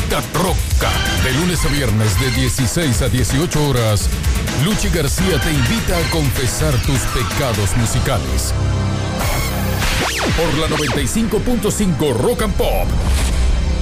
Rocka Rocka. De lunes a viernes de 16 a 18 horas, Luchi García te invita a confesar tus pecados musicales. Por la 95.5 Rock and Pop.